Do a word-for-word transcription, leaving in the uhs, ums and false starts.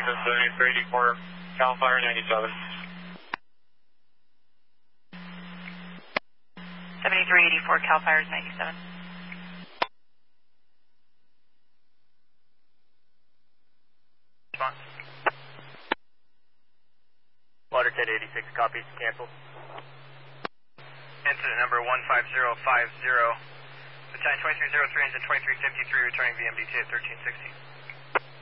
seventy-three eighty-four, Cal Fire ninety-seven. seventy-three eighty-four, Cal Fire ninety-seven. Response. Waterjet eighty-six, copies, cancel. Incident number one five zero five zero. Battalion twenty-three oh three, engine twenty-three fifty-three, returning V M D T at thirteen sixty.